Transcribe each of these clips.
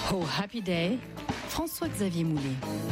Oh Happy Day, François-Xavier Moulet.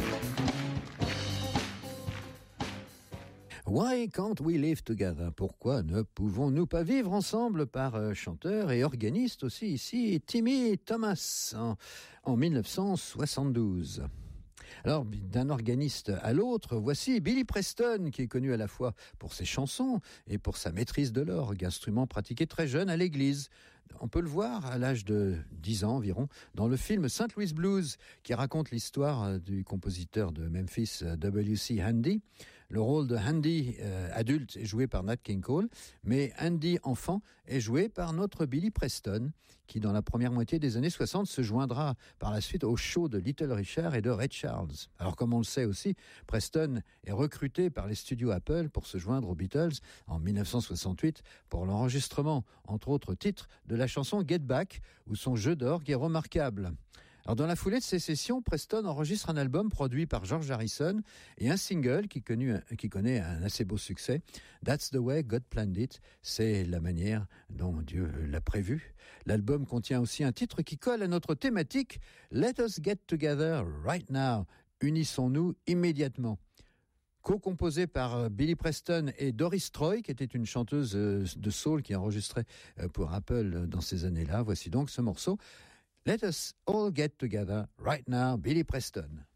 Why can't we live together? Pourquoi ne pouvons-nous pas vivre ensemble? Par chanteur et organiste aussi ici, Timmy Thomas, en 1972. Alors, d'un organiste à l'autre, voici Billy Preston, qui est connu à la fois pour ses chansons et pour sa maîtrise de l'orgue, instrument pratiqué très jeune à l'église. On peut le voir à l'âge de 10 ans environ dans le film St. Louis Blues, qui raconte l'histoire du compositeur de Memphis, W.C. Handy. Le rôle de Handy adulte est joué par Nat King Cole, mais Handy enfant est joué par notre Billy Preston, qui dans la première moitié des années 60 se joindra par la suite au show de Little Richard et de Ray Charles. Alors comme on le sait aussi, Preston est recruté par les studios Apple pour se joindre aux Beatles en 1968 pour l'enregistrement, entre autres titres, de la chanson Get Back, où son jeu d'orgue est remarquable. Alors dans la foulée de ces sessions, Preston enregistre un album produit par George Harrison et un single qui connaît un assez beau succès. That's the way God planned it. C'est la manière dont Dieu l'a prévu. L'album contient aussi un titre qui colle à notre thématique. Let us get together right now. Unissons-nous immédiatement. Co-composé par Billy Preston et Doris Troy, qui était une chanteuse de soul qui enregistrait pour Apple dans ces années-là. Voici donc ce morceau. Let us all get together right now, Billy Preston.